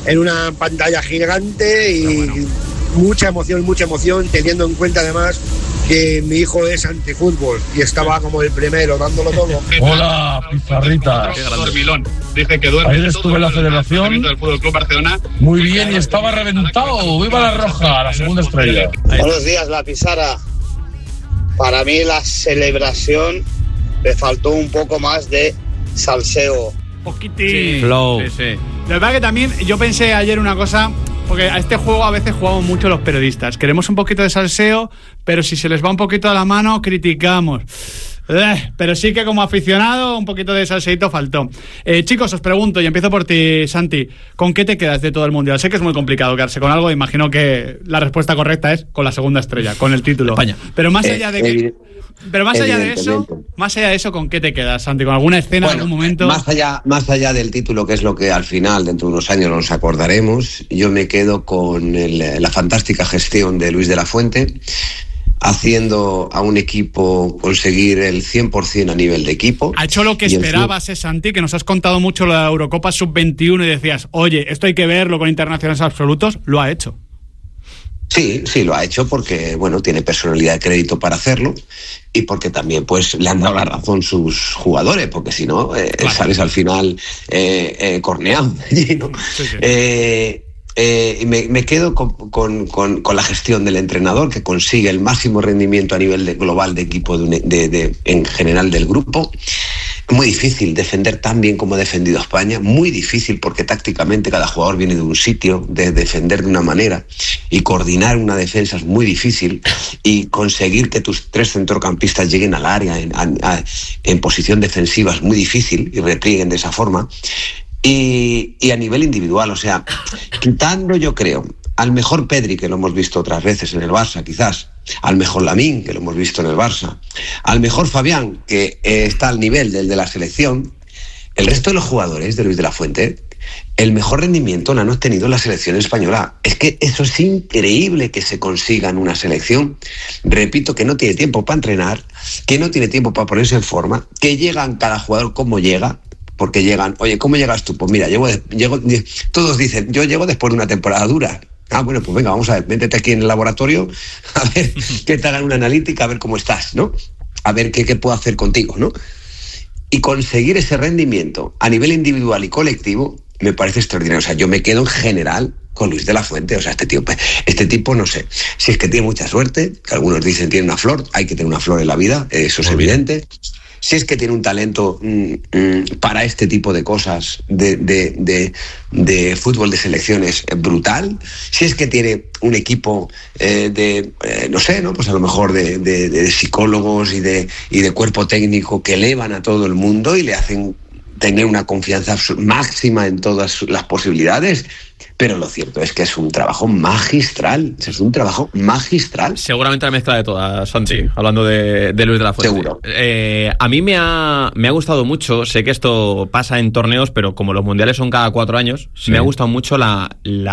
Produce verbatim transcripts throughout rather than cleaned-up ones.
en una pantalla gigante y bueno, mucha emoción, mucha emoción, teniendo en cuenta además que mi hijo es antifútbol y estaba como el primero dándolo todo. Hola, pizarritas. Qué grande Milón. Dice que duerme. Ayer estuve en la celebración. Del Fútbol Club Barcelona. Muy bien, y estaba reventado. ¡Viva la Roja, la segunda estrella! Buenos días, la Pizarra. Para mí la celebración le faltó un poco más de salseo. Poquitín. Sí, flow. Sí, sí. La verdad que también yo pensé ayer una cosa, porque a este juego a veces jugamos mucho los periodistas. Queremos un poquito de salseo, pero si se les va un poquito a la mano, criticamos. Eh, pero sí que como aficionado un poquito de salseito faltó. eh, Chicos, os pregunto, y empiezo por ti, Santi, ¿con qué te quedas de todo el Mundial? Sé que es muy complicado quedarse con algo. Imagino que la respuesta correcta es con la segunda estrella, con el título España. Pero más allá de que, pero más allá de eso, más allá de eso, ¿con qué te quedas, Santi? ¿Con alguna escena, bueno, algún momento? Más allá, más allá del título, que es lo que al final, dentro de unos años, nos acordaremos, yo me quedo con el, la fantástica gestión de Luis de la Fuente, haciendo a un equipo conseguir el cien por ciento a nivel de equipo. Ha hecho lo que esperabas, eh, Santi, que nos has contado mucho la Eurocopa sub veintiuno y decías, oye, esto hay que verlo con internacionales absolutos. Lo ha hecho. Sí, sí, lo ha hecho porque, bueno, tiene personalidad de crédito para hacerlo y porque también, pues, le han dado la razón sus jugadores, porque si no, eh, claro, sales al final eh, eh, corneado, ¿no? Sí, sí. Eh, Eh, y me, me quedo con, con, con, con la gestión del entrenador, que consigue el máximo rendimiento a nivel de, global de equipo de, de, de, en general del grupo. Muy difícil defender tan bien como ha defendido España, muy difícil porque tácticamente cada jugador viene de un sitio, de defender de una manera, y coordinar una defensa es muy difícil, y conseguir que tus tres centrocampistas lleguen al área en, a, en posición defensiva es muy difícil y replieguen de esa forma. Y, y a nivel individual, o sea, quitando, yo creo, al mejor Pedri, que lo hemos visto otras veces en el Barça, quizás, al mejor Lamine, que lo hemos visto en el Barça, al mejor Fabián, que eh, está al nivel del de la selección, el resto de los jugadores de Luis de la Fuente, el mejor rendimiento lo han obtenido en la selección española. Es que eso es increíble que se consiga en una selección, repito, que no tiene tiempo para entrenar, que no tiene tiempo para ponerse en forma, que llegan cada jugador como llega, porque llegan, oye, ¿cómo llegas tú? Pues mira, llego, llego, todos dicen, yo llego después de una temporada dura. Ah, bueno, pues venga, vamos a ver, métete aquí en el laboratorio, a ver que te hagan una analítica, a ver cómo estás, ¿no? A ver qué, qué puedo hacer contigo, ¿no? Y conseguir ese rendimiento a nivel individual y colectivo me parece extraordinario. O sea, yo me quedo en general con Luis de la Fuente. O sea, este tío, este tipo, no sé, si es que tiene mucha suerte, que algunos dicen tiene una flor, hay que tener una flor en la vida, eso es Muy evidente. Bien. Si es que tiene un talento mmm, mmm, para este tipo de cosas, de, de, de, de fútbol de selecciones brutal, si es que tiene un equipo eh, de, eh, no sé, ¿no? Pues a lo mejor de, de, de psicólogos y de, y de cuerpo técnico que elevan a todo el mundo y le hacen tener una confianza máxima en todas las posibilidades. Pero lo cierto es que es un trabajo magistral, es un trabajo magistral. Seguramente la mezcla de todas, Santi, sí. Hablando de, de Luis de la Fuente. Seguro. Eh, a mí me ha, me ha gustado mucho, sé que esto pasa en torneos, pero como los mundiales son cada cuatro años, sí. Me ha gustado mucho la,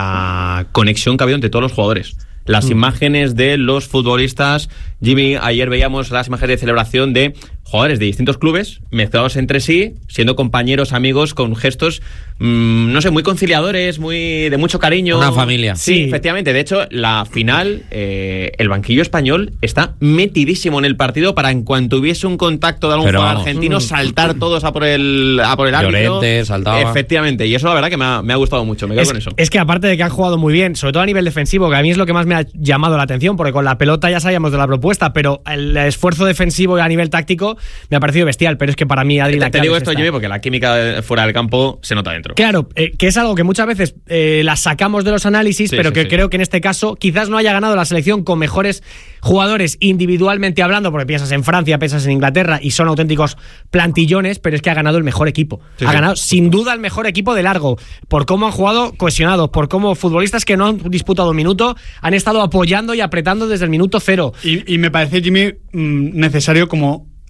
la conexión que ha habido entre todos los jugadores. Las mm. imágenes de los futbolistas. Jimmy, ayer veíamos las imágenes de celebración de jugadores de distintos clubes mezclados entre sí, siendo compañeros, amigos, con gestos, mmm, no sé, muy conciliadores, muy de mucho cariño. Una familia. Sí, sí. Efectivamente. De hecho, la final, eh, el banquillo español está metidísimo en el partido para en cuanto hubiese un contacto de algún Pero jugador vamos. argentino, saltar todos a por el, a por el árbitro. Llorente, saltaba. Efectivamente. Y eso la verdad que me ha, me ha gustado mucho. Me quedo es, con eso. Es que aparte de que han jugado muy bien, sobre todo a nivel defensivo, que a mí es lo que más me ha llamado la atención, porque con la pelota ya sabíamos de la propuesta, pero el esfuerzo defensivo a nivel táctico me ha parecido bestial. Pero es que para mí, Adri, te, la te digo es esto, esta. Jimmy, porque la química fuera del campo se nota dentro. Claro, eh, que es algo que muchas veces eh, la sacamos de los análisis, sí, pero sí, que sí. creo que en este caso quizás no haya ganado la selección con mejores jugadores individualmente hablando, porque piensas en Francia, piensas en Inglaterra y son auténticos plantillones, pero es que ha ganado el mejor equipo. Sí, ha sí. ganado sin duda el mejor equipo de largo, por cómo han jugado cohesionados, por cómo futbolistas que no han disputado un minuto han estado apoyando y apretando desde el minuto cero. Y, y me parece, Jimmy, necesario como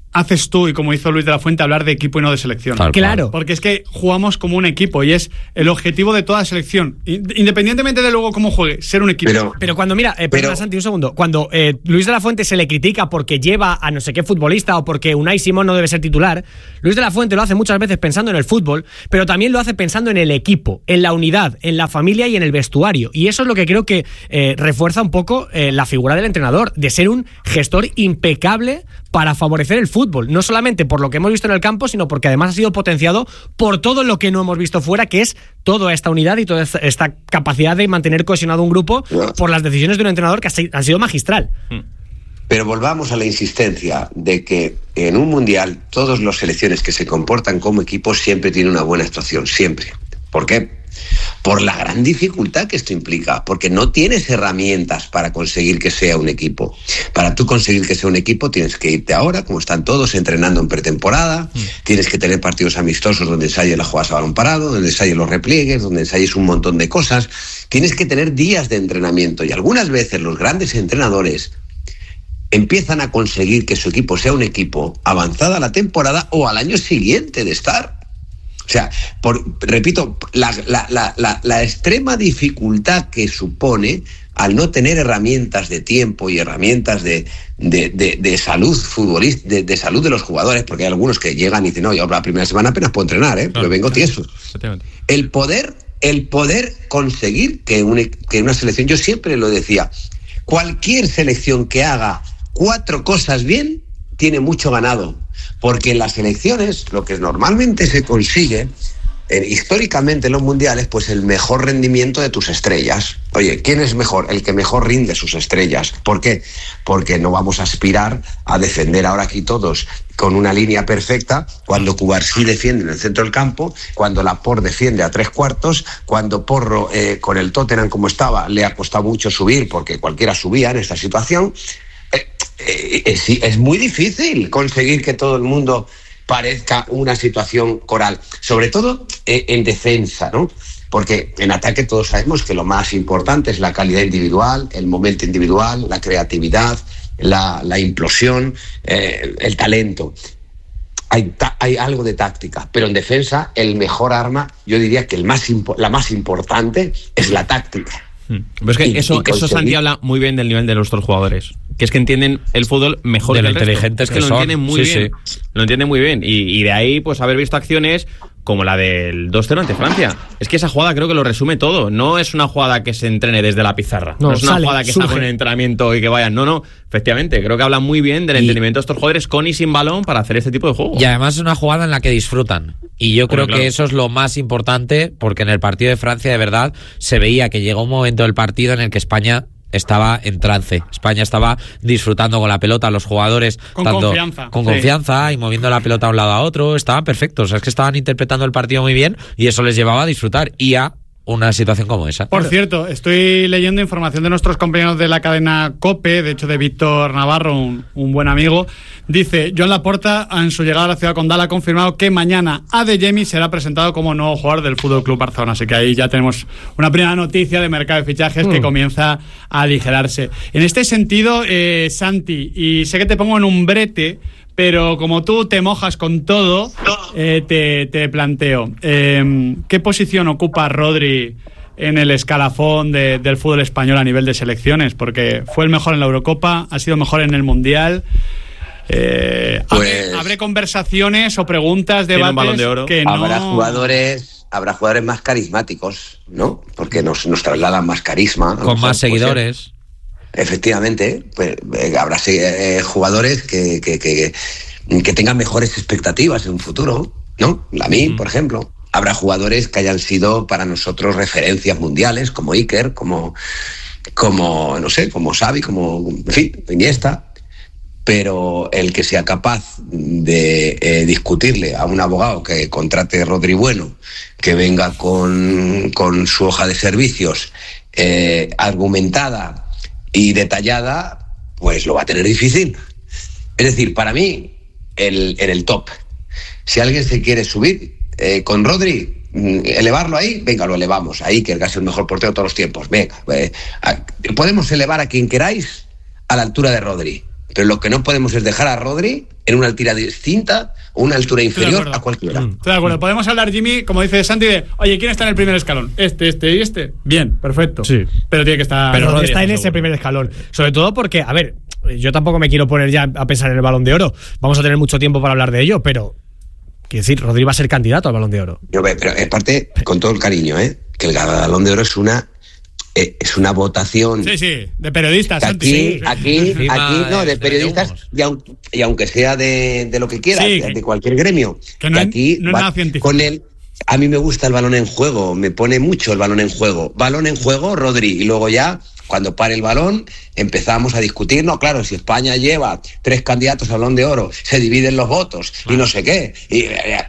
haces tú y como hizo Luis de la Fuente, hablar de equipo y no de selección. Claro, claro. Porque es que jugamos como un equipo y es el objetivo de toda selección, independientemente de luego cómo juegue, ser un equipo. Pero, pero cuando, mira, eh, perdona, Santi, un segundo, cuando eh, Luis de la Fuente se le critica porque lleva a no sé qué futbolista o porque Unai Simón no debe ser titular, Luis de la Fuente lo hace muchas veces pensando en el fútbol, pero también lo hace pensando en el equipo, en la unidad, en la familia y en el vestuario. Y eso es lo que creo que eh, refuerza un poco eh, la figura del entrenador, de ser un gestor impecable para favorecer el fútbol, no solamente por lo que hemos visto en el campo, sino porque además ha sido potenciado por todo lo que no hemos visto fuera, que es toda esta unidad y toda esta capacidad de mantener cohesionado un grupo por las decisiones de un entrenador que ha sido magistral. Pero volvamos a la insistencia de que en un mundial todas las selecciones que se comportan como equipo siempre tienen una buena actuación, siempre. ¿Por qué? Por la gran dificultad que esto implica, porque no tienes herramientas para conseguir que sea un equipo. Para tú conseguir que sea un equipo tienes que irte ahora, como están todos, entrenando en pretemporada, mm. tienes que tener partidos amistosos donde ensayes la jugada a balón parado, donde ensayes los repliegues, donde ensayes un montón de cosas. Tienes que tener días de entrenamiento y algunas veces los grandes entrenadores empiezan a conseguir que su equipo sea un equipo avanzada la temporada o al año siguiente de estar. O sea, por, repito, la, la, la, la, la extrema dificultad que supone al no tener herramientas de tiempo y herramientas de, de, de, de salud futbolista, de, de salud de los jugadores, porque hay algunos que llegan y dicen, no, yo la primera semana apenas puedo entrenar, ¿eh? Pero vengo tieso. El poder, el poder conseguir que una, que una selección, yo siempre lo decía, cualquier selección que haga cuatro cosas bien, tiene mucho ganado. Porque en las elecciones lo que normalmente se consigue, eh, históricamente en los mundiales, pues el mejor rendimiento de tus estrellas. Oye, ¿quién es mejor? El que mejor rinde sus estrellas. ¿Por qué? Porque no vamos a aspirar a defender ahora aquí todos con una línea perfecta, cuando Cubarsí defiende en el centro del campo, cuando Laporte defiende a tres cuartos, cuando Porro, eh, con el Tottenham como estaba, le ha costado mucho subir, porque cualquiera subía en esta situación. Eh, eh, es, es muy difícil conseguir que todo el mundo parezca una situación coral, sobre todo eh, en defensa, ¿no? Porque en ataque todos sabemos que lo más importante es la calidad individual, el momento individual, la creatividad, la, la implosión, eh, el talento. Hay, ta- hay algo de táctica, pero en defensa el mejor arma, yo diría que el más impo- la más importante es la táctica. Pero es que y, eso, y eso Santi habla muy bien del nivel de nuestros jugadores, que es que entienden el fútbol mejor de que el resto. Inteligentes es que, que lo son. entienden muy sí, bien. Sí. Lo entienden muy bien. Y, y de ahí, pues, haber visto acciones como la del dos cero ante Francia. Es que esa jugada creo que lo resume todo. No es una jugada que se entrene desde la pizarra. No, no es una sale, jugada que surge. Está con el entrenamiento y que vayan. No, no. Efectivamente, creo que habla muy bien del y... entendimiento de estos jugadores con y sin balón para hacer este tipo de juego. Y además es una jugada en la que disfrutan. Y yo creo bueno, claro. que eso es lo más importante, porque en el partido de Francia, de verdad, se veía que llegó un momento del partido en el que España estaba en trance. España estaba disfrutando con la pelota, los jugadores con tanto, confianza, con sí. confianza y moviendo la pelota a un lado a otro, estaban perfectos. O sea, es que estaban interpretando el partido muy bien y eso les llevaba a disfrutar y a una situación como esa. Por cierto, estoy leyendo información de nuestros compañeros de la cadena COPE, de hecho de Víctor Navarro, un, un buen amigo. Dice, Joan Laporta, en su llegada a la ciudad condal, ha confirmado que mañana Adeyemi será presentado como nuevo jugador del Fútbol Club Barcelona. Así que ahí ya tenemos una primera noticia de mercado de fichajes mm. que comienza a aligerarse. En este sentido, eh, Santi, y sé que te pongo en un brete, pero como tú te mojas con todo, eh, te, te planteo, eh, ¿qué posición ocupa Rodri en el escalafón de, del fútbol español a nivel de selecciones? Porque fue el mejor en la Eurocopa, ha sido mejor en el Mundial. Eh, pues, ¿habré, ¿Habré conversaciones o preguntas, debates de oro? Que no... Habrá jugadores... Habrá jugadores más carismáticos, ¿no? Porque nos, nos trasladan más carisma. Con más seguidores. Ser. Efectivamente, pues, eh, habrá eh, jugadores que, que, que, que tengan mejores expectativas en un futuro, ¿no? Lamine, mm. por ejemplo. Habrá jugadores que hayan sido para nosotros referencias mundiales, como Iker, como, como no sé, como Xavi, como, en fin, Iniesta. Pero el que sea capaz de eh, discutirle a un abogado que contrate Rodri bueno, que venga con, con su hoja de servicios eh, argumentada y detallada, pues lo va a tener difícil. Es decir, para mí, el, en el top, si alguien se quiere subir eh, con Rodri, elevarlo ahí, venga, lo elevamos. Ahí, que es el mejor portero de todos los tiempos. Venga, eh, a, podemos elevar a quien queráis a la altura de Rodri, pero lo que no podemos es dejar a Rodri en una altura distinta o una altura inferior a cualquiera. Mm. Estoy de acuerdo. Podemos hablar, Jimmy, como dice Santi, de, oye, ¿quién está en el primer escalón? Este, este y este. Bien, perfecto. Sí. Pero tiene que estar... Pero Rodri, está en seguro. ese primer escalón. Sobre todo porque, a ver, yo tampoco me quiero poner ya a pensar en el Balón de Oro. Vamos a tener mucho tiempo para hablar de ello, pero... Quiero decir, Rodri va a ser candidato al Balón de Oro. Yo, pero aparte, con todo el cariño, ¿eh? Que el Balón de Oro es una eh, es una votación. Sí, sí, de periodistas. Aquí, sí. aquí, aquí, aquí, no, de periodistas, y, aun, y aunque sea de, de lo que quiera, sí, de, de cualquier gremio, que no que es, aquí no es va, nada científico. Con él, a mí me gusta el balón en juego, me pone mucho el balón en juego. Balón en juego, Rodri, y luego ya, cuando pare el balón, empezamos a discutir, no, claro, si España lleva tres candidatos al Balón de Oro, se dividen los votos, claro. Y no sé qué. Y, eh,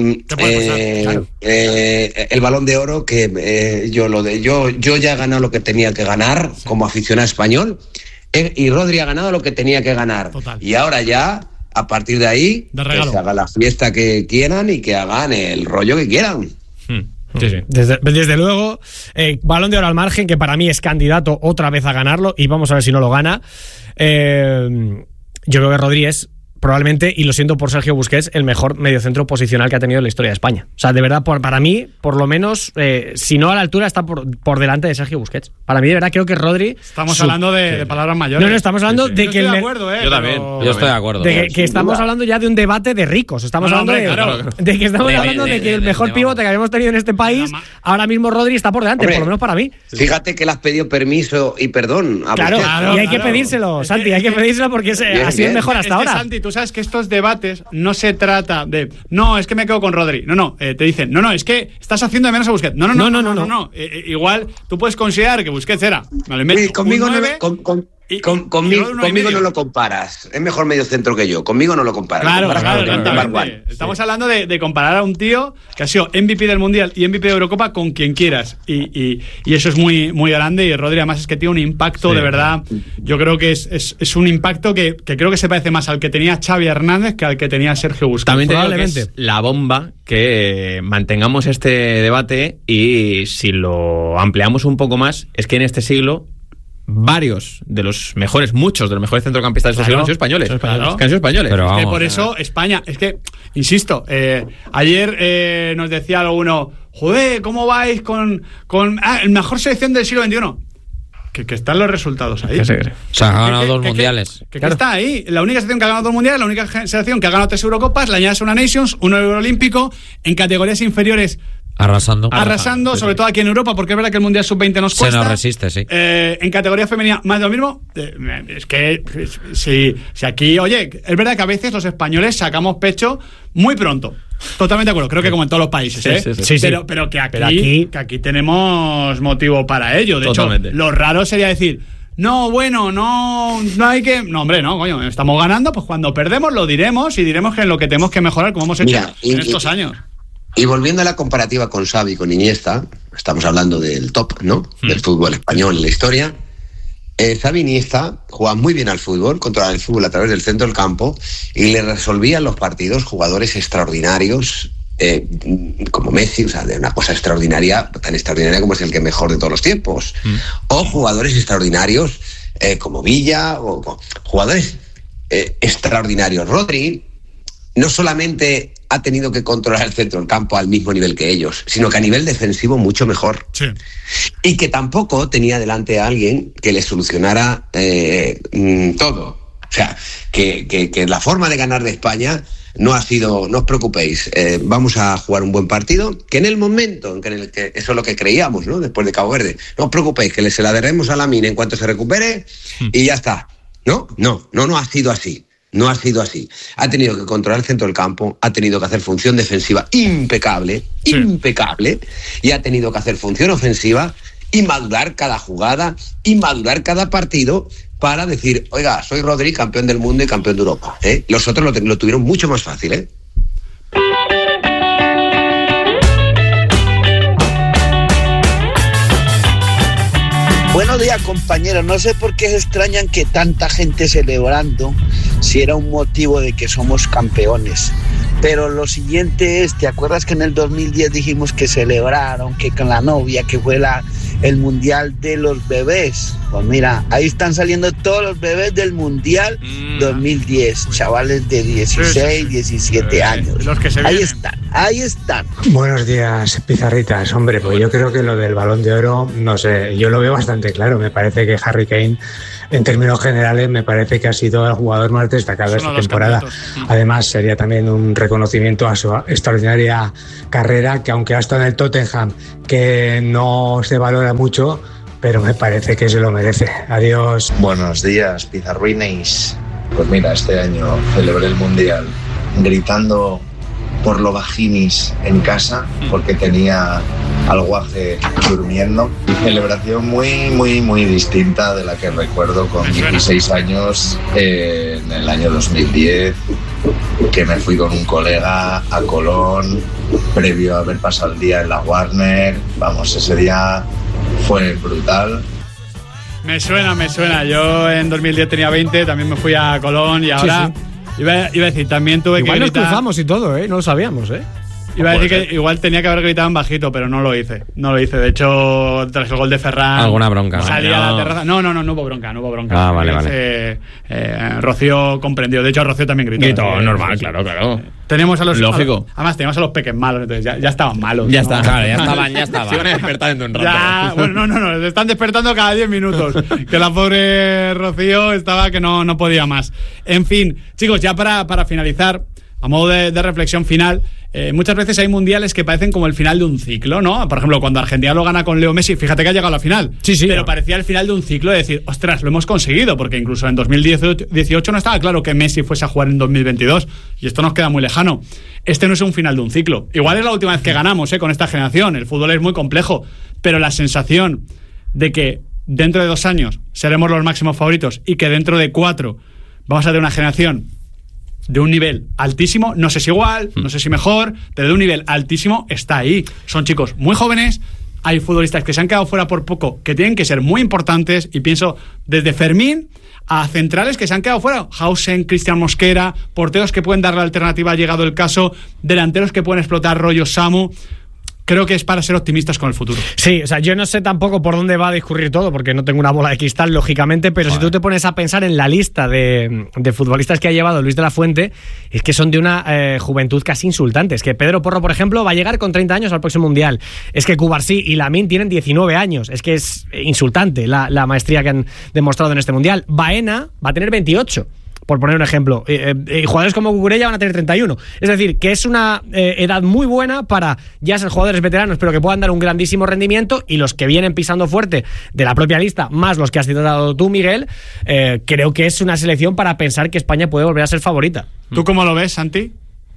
eh, claro. eh, el Balón de Oro, que eh, yo, lo de, yo, yo ya he ganado lo que tenía que ganar, sí, como aficionado español, eh, y Rodri ha ganado lo que tenía que ganar. Total. Y ahora ya... A partir de ahí, de que se hagan la fiesta que quieran y que hagan el rollo que quieran. Hmm. Sí, sí. Desde, desde luego, eh, Balón de Oro al margen, que para mí es candidato otra vez a ganarlo, y vamos a ver si no lo gana. Eh, yo creo que Rodri es probablemente, y lo siento por Sergio Busquets, el mejor mediocentro posicional que ha tenido en la historia de España. O sea, de verdad, por, para mí, por lo menos, eh, si no a la altura, está por, por delante de Sergio Busquets. Para mí, de verdad, creo que Rodri... Estamos su, hablando de, sí. de palabras mayores. No, no, estamos hablando sí, sí. de yo que... Estoy el, de acuerdo, ¿eh? Yo también. Pero... Yo estoy de acuerdo. De que, que estamos duda. hablando ya de un debate de ricos. Estamos no, hablando hombre, de, claro. de que estamos de, hablando de, de, de que de, el mejor de, de, pivote que habíamos tenido en este país, ahora mismo Rodri está por delante, hombre, por lo menos para mí. Fíjate que le has pedido permiso y perdón a Claro, Busquets. claro, y hay claro. que pedírselo, Es Santi, que, hay que pedírselo porque es, bien, ha sido el bien. mejor hasta es que, ahora. Santi, tú sabes que estos debates no se trata de, no, es que me quedo con Rodri. No, no, eh, te dicen, no, no, es que estás haciendo de menos a Busquets. No, no, no, no, no, no. no, no, no. Eh, igual tú puedes considerar que Busquets era, me lo invento, Sí, conmigo un no, nueve, con, con, y, con, y, conmigo, y conmigo no lo comparas. Es mejor medio centro que yo. Conmigo no lo comparas. Claro, Lo comparas claro, con exactamente. Estamos sí. hablando de, de comparar a un tío que ha sido M V P del Mundial y M V P de Eurocopa con quien quieras. Y, y, y eso es muy, muy grande. Y Rodri además es que tiene un impacto, sí, de verdad. Yo creo que es, es, es un impacto que, que creo que se parece más al que tenía Xavi Hernández que al que tenía Sergio Busquets. También probablemente es la bomba que eh, mantengamos este debate, y si lo ampliamos un poco más, es que en este siglo varios de los mejores, muchos de los mejores centrocampistas de este siglo han sido españoles. Claro. Que han sido españoles. Pero es vamos, que por eso España, es que, insisto, eh, ayer eh, nos decía alguno, joder, ¿cómo vais con, con ah, el mejor selección del siglo veintiuno? Que, que están los resultados ahí. O sea, ha ganado que, dos que, mundiales. Que, que, claro. que está ahí. La única selección que ha ganado dos mundiales, la única selección que ha ganado tres Eurocopas, le añades una Nations, un Euroolímpico, en categorías inferiores. Arrasando. Arrasando, sobre todo aquí en Europa, porque es verdad que el Mundial sub veinte nos cuesta. Se nos resiste, sí. Eh, en categoría femenina, más de lo mismo. Eh, es que si, si aquí, oye, es verdad que a veces los españoles sacamos pecho muy pronto. Totalmente de acuerdo, creo que como en todos los países, sí, ¿eh? Sí, sí, sí, sí. Pero, pero, que aquí, pero aquí... que aquí tenemos motivo para ello. De Totalmente. hecho, lo raro sería decir... No, bueno, no, no hay que... No, hombre, no, coño, estamos ganando, pues cuando perdemos lo diremos y diremos que es lo que tenemos que mejorar, como hemos hecho Mira, en y, estos años. Y volviendo a la comparativa con Xavi, con Iniesta, estamos hablando del top, ¿no? Hmm. Del fútbol español en la historia. Eh, Xavi e Iniesta jugaban muy bien al fútbol, controlaban el fútbol a través del centro del campo y le resolvían los partidos jugadores extraordinarios, eh, como Messi, o sea, de una cosa extraordinaria, tan extraordinaria como es el que mejor de todos los tiempos. Mm. O jugadores extraordinarios eh, como Villa, o, o jugadores eh, extraordinarios. Rodri no solamente ha tenido que controlar el centro del campo al mismo nivel que ellos, sino que a nivel defensivo mucho mejor. Sí. Y que tampoco tenía delante a alguien que le solucionara eh, todo. O sea, que, que, que la forma de ganar de España no ha sido, no os preocupéis, eh, vamos a jugar un buen partido, que en el momento en que, en el que eso es lo que creíamos, ¿no? Después de Cabo Verde, no os preocupéis, que le se la daremos a Lamine en cuanto se recupere y ya está. No, no, no, no ha sido así. No ha sido así. Ha tenido que controlar el centro del campo, ha tenido que hacer función defensiva impecable, sí. impecable, y ha tenido que hacer función ofensiva y madurar cada jugada y madurar cada partido para decir, oiga, soy Rodri, campeón del mundo y campeón de Europa. ¿eh? Los otros lo, lo tuvieron mucho más fácil, ¿eh? Buenos días, compañeros. No sé por qué se extrañan que tanta gente celebrando si era un motivo de que somos campeones. Pero lo siguiente es, ¿te acuerdas que en el dos mil diez dijimos que celebraron, que con la novia, que fue la, el mundial de los bebés. Pues mira, ahí están saliendo todos los bebés del mundial mm. dos mil diez, chavales de dieciséis, diecisiete años. Los que se ahí vienen. están, ahí están. Buenos días, pizarritas. Hombre, pues yo creo que lo del Balón de Oro, no sé, yo lo veo bastante claro. Me parece que Harry Kane, en términos generales, me parece que ha sido el jugador más destacado de esta temporada. Además, sería también un reconocimiento a su extraordinaria carrera, que aunque ha estado en el Tottenham, que no se valora mucho, pero me parece que se lo merece. Adiós. Buenos días, pizarruines. Pues mira, este año celebré el Mundial gritando por lo vaginis en casa, porque tenía al guaje durmiendo. Celebración muy, muy, muy distinta de la que recuerdo con dieciséis años, eh, en el año dos mil diez, que me fui con un colega a Colón, previo a haber pasado el día en la Warner. Vamos, ese día fue brutal. Me suena, me suena. Yo en dos mil diez tenía veinte, también me fui a Colón y ahora... Sí, sí. Iba, iba a decir, también tuve igual que gritar... Igual nos cruzamos y todo, ¿eh? No lo sabíamos, ¿eh? Iba a decir que igual tenía que haber gritado en bajito, pero no lo hice. No lo hice. De hecho, tras el gol de Ferran... ¿Alguna bronca? Salí no. a la terraza. No, no, no, no hubo bronca, no hubo bronca. Ah, vale, vale. Eh, eh, Rocío comprendió. De hecho, Rocío también gritó. Gritó, eh, normal, eh, claro, claro. Eh, tenemos a los... Lógico. A, además, teníamos a los peques malos, entonces ya, ya estaban malos. Ya ¿no? está, claro, ya estaban, ya estaban. Se iban a despertar dentro de un rato. Ya, bueno, no, no, no. Se están despertando cada diez minutos. Que la pobre Rocío estaba que no, no podía más. En fin, chicos, ya para, para finalizar... A modo de, de reflexión final, eh, muchas veces hay mundiales que parecen como el final de un ciclo, ¿no? Por ejemplo, cuando Argentina lo gana con Leo Messi, fíjate que ha llegado a la final. Sí, sí. Pero parecía el final de un ciclo de decir, ostras, lo hemos conseguido, porque incluso en dos mil dieciocho no estaba claro que Messi fuese a jugar en dos mil veintidós, y esto nos queda muy lejano. Este no es un final de un ciclo. Igual es la última vez que ganamos, ¿eh? Con esta generación. El fútbol es muy complejo, pero la sensación de que dentro de dos años seremos los máximos favoritos y que dentro de cuatro vamos a tener una generación de un nivel altísimo, no sé si igual, no sé si mejor, pero de un nivel altísimo está ahí. Son chicos muy jóvenes, hay futbolistas que se han quedado fuera por poco, que tienen que ser muy importantes, y pienso desde Fermín a centrales que se han quedado fuera, Hausen, Cristian Mosquera, porteros que pueden dar la alternativa, ha llegado el caso, delanteros que pueden explotar, rollo Samu. Creo que es para ser optimistas con el futuro. Sí, o sea, yo no sé tampoco por dónde va a discurrir todo, porque no tengo una bola de cristal, lógicamente, pero vale. Si tú te pones a pensar en la lista de, de futbolistas que ha llevado Luis de la Fuente, es que son de una eh, juventud casi insultante. Es que Pedro Porro, por ejemplo, va a llegar con treinta años al próximo Mundial. Es que Cubarsí y Lamine tienen diecinueve años. Es que es insultante la, la maestría que han demostrado en este Mundial. Baena va a tener veintiocho. Por poner un ejemplo, eh, eh, jugadores como Cucurella van a tener treinta y uno. Es decir, que es una eh, edad muy buena para ya ser jugadores veteranos, pero que puedan dar un grandísimo rendimiento, y los que vienen pisando fuerte de la propia lista, más los que has citado tú, Miguel, eh, creo que es una selección para pensar que España puede volver a ser favorita. ¿Tú cómo lo ves, Santi?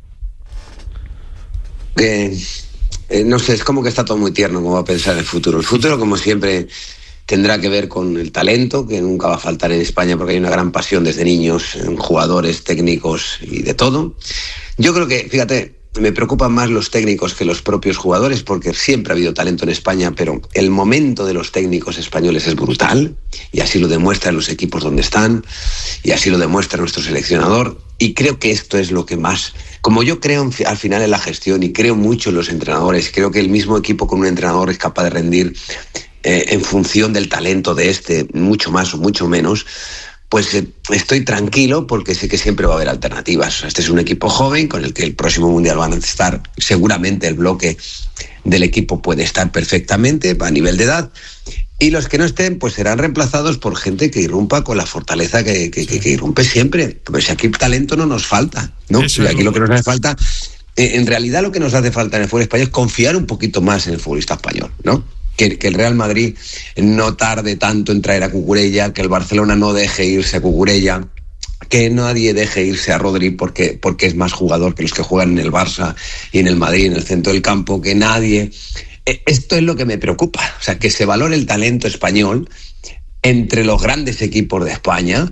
Eh, eh, no sé, es como que está todo muy tierno como va a pensar el futuro. El futuro, como siempre, tendrá que ver con el talento, que nunca va a faltar en España, porque hay una gran pasión desde niños en jugadores, técnicos y de todo. Yo creo que, fíjate, me preocupan más los técnicos que los propios jugadores, porque siempre ha habido talento en España, pero el momento de los técnicos españoles es brutal, y así lo demuestran los equipos donde están, y así lo demuestra nuestro seleccionador. Y creo que esto es lo que más... Como yo creo en, al final en la gestión, y creo mucho en los entrenadores, creo que el mismo equipo con un entrenador es capaz de rendir Eh, en función del talento de este, mucho más o mucho menos, pues eh, estoy tranquilo, porque sé que siempre va a haber alternativas. Este es un equipo joven con el que el próximo Mundial van a estar, seguramente el bloque del equipo puede estar perfectamente a nivel de edad, y los que no estén pues serán reemplazados por gente que irrumpa con la fortaleza que, que, que, que irrumpe siempre. Pues aquí talento no nos falta, ¿no? Y aquí lo que nos hace falta, eh, en realidad lo que nos hace falta en el fútbol español es confiar un poquito más en el futbolista español, ¿no? Que, que el Real Madrid no tarde tanto en traer a Cucurella, que el Barcelona no deje irse a Cucurella, que nadie deje irse a Rodri porque, porque es más jugador que los que juegan en el Barça y en el Madrid, en el centro del campo, que nadie... Esto es lo que me preocupa, o sea, que se valore el talento español entre los grandes equipos de España,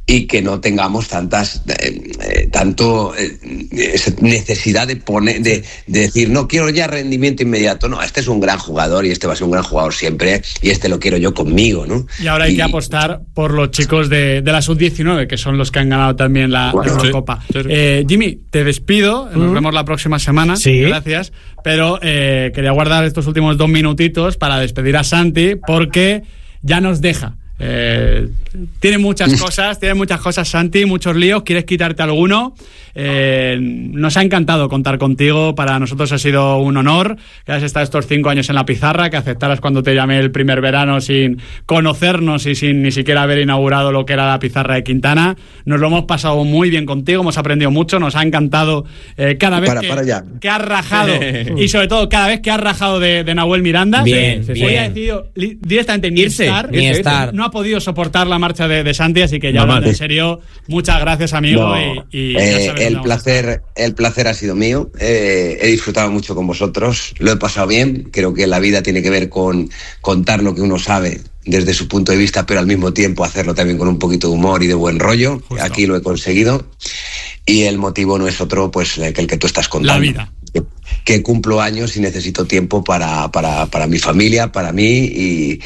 y que no tengamos tantas eh, eh, tanto eh, necesidad de poner de, de decir no quiero ya rendimiento inmediato. No, este es un gran jugador y este va a ser un gran jugador siempre y este lo quiero yo conmigo, ¿no? Y ahora hay y, que apostar por los chicos de, de la sub diecinueve, que son los que han ganado también la, bueno, la Eurocopa. Sí, sí. Eh, Jimmy, te despido, nos mm. vemos la próxima semana. Sí. Gracias. Pero eh, quería guardar estos últimos dos minutitos para despedir a Santi, porque ya nos deja. Eh, tiene muchas cosas, tiene muchas cosas, Santi, muchos líos. ¿Quieres quitarte alguno? Eh, nos ha encantado contar contigo. Para nosotros ha sido un honor que hayas estado estos cinco años en la pizarra, que aceptaras cuando te llamé el primer verano sin conocernos y sin ni siquiera haber inaugurado lo que era la pizarra de Quintana. Nos lo hemos pasado muy bien contigo, hemos aprendido mucho, nos ha encantado eh, cada vez para, que, para que has rajado y sobre todo cada vez que has rajado de, de Nahuel Miranda. Bien, sí, bien. Hoy ha decidido directamente ni irse, estar, ni estar. No ha podido soportar la marcha de, de Santi, así que ya no, hablando en serio, muchas gracias, amigo. No, y, y eh, el placer, el placer ha sido mío. Eh, he disfrutado mucho con vosotros, lo he pasado bien. Creo que la vida tiene que ver con contar lo que uno sabe desde su punto de vista, pero al mismo tiempo hacerlo también con un poquito de humor y de buen rollo. Justo. Aquí lo he conseguido. Y el motivo no es otro pues que el que tú estás contando. La vida. Que, que cumplo años y necesito tiempo para, para, para mi familia, para mí y,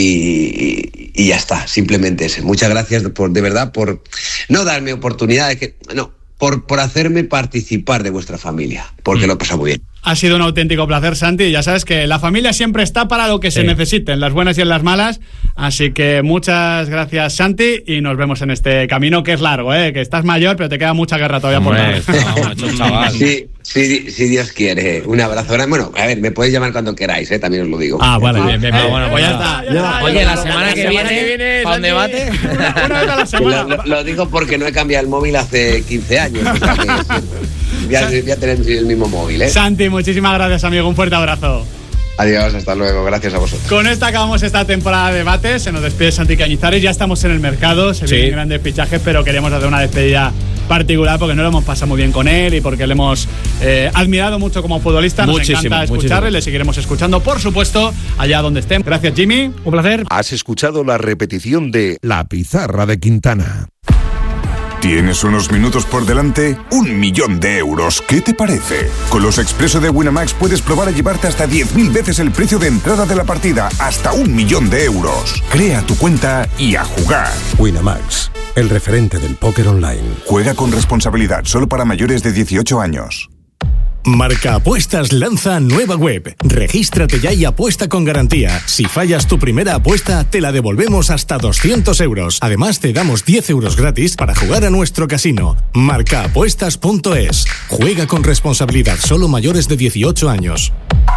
y, y ya está, simplemente ese. Muchas gracias por, de verdad por no darme oportunidad de que no, por, por hacerme participar de vuestra familia, porque mm. lo he pasado muy bien. Ha sido un auténtico placer, Santi. Ya sabes que la familia siempre está para lo que sí. se necesite, en las buenas y en las malas. Así que muchas gracias, Santi, y nos vemos en este camino que es largo, ¿eh? Que estás mayor, pero te queda mucha guerra todavía por dar. No, sí, sí, si Dios quiere. Un abrazo grande. Bueno, a ver, me podéis llamar cuando queráis, ¿eh? También os lo digo. Ah, vale, bien, bien. Eh, bueno, pues ya está. Ya está. Oye, la semana que viene, ¿para un debate? Una, una vez a la semana. Lo, lo, lo digo porque no he cambiado el móvil hace quince años. O sea que voy a, voy a tener el mismo móvil, ¿eh? Santi, muchísimas gracias, amigo. Un fuerte abrazo. Adiós, hasta luego. Gracias a vosotros. Con esta acabamos esta temporada de debate. Se nos despide Santi Cañizares. Ya estamos en el mercado. Se sí. vienen grandes fichajes, pero queremos hacer una despedida particular porque no lo hemos pasado muy bien con él y porque le hemos eh, admirado mucho como futbolista. Nos muchísimo, encanta escucharle. Muchísimo. Le seguiremos escuchando, por supuesto, allá donde estén. Gracias, Jimmy. Un placer. Has escuchado la repetición de La Pizarra de Quintana. ¿Tienes unos minutos por delante? Un millón de euros. ¿Qué te parece? Con los Expreso de Winamax puedes probar a llevarte hasta diez mil veces el precio de entrada de la partida. Hasta un millón de euros. Crea tu cuenta y a jugar. Winamax, el referente del póker online. Juega con responsabilidad, solo para mayores de dieciocho años. Marca Apuestas lanza nueva web. Regístrate ya y apuesta con garantía. Si fallas tu primera apuesta, te la devolvemos hasta doscientos euros. Además, te damos diez euros gratis para jugar a nuestro casino. marca apuestas punto es. Juega con responsabilidad, solo mayores de dieciocho años.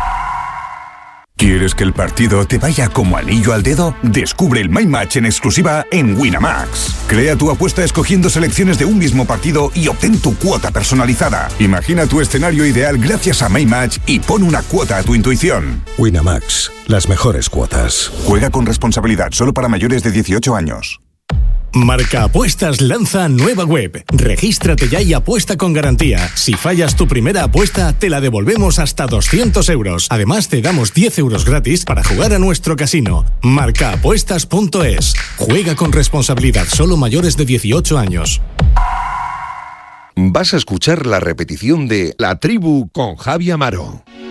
¿Quieres que el partido te vaya como anillo al dedo? Descubre el My Match en exclusiva en Winamax. Crea tu apuesta escogiendo selecciones de un mismo partido y obtén tu cuota personalizada. Imagina tu escenario ideal gracias a My Match y pon una cuota a tu intuición. Winamax, las mejores cuotas. Juega con responsabilidad, solo para mayores de dieciocho años. Marca Apuestas lanza nueva web. Regístrate ya y apuesta con garantía. Si fallas tu primera apuesta, te la devolvemos hasta doscientos euros. Además, te damos diez euros gratis para jugar a nuestro casino. marca apuestas punto es. Juega con responsabilidad, solo mayores de dieciocho años. Vas a escuchar la repetición de La Tribu con Javi Amaro.